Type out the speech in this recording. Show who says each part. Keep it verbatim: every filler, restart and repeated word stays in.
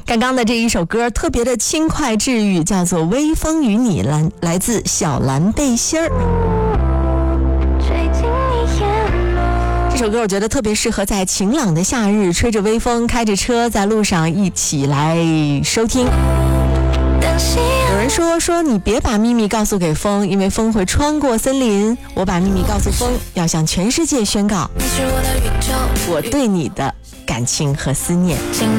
Speaker 1: 刚刚的这一首歌特别的轻快治愈，叫做《微风与你》，来来自小蓝背心儿。这首歌我觉得特别适合在晴朗的夏日，吹着微风，开着车在路上一起来收听。有人说说你别把秘密告诉给风，因为风会穿过森林。我把秘密告诉风，要向全世界宣告我对你的感情和思念。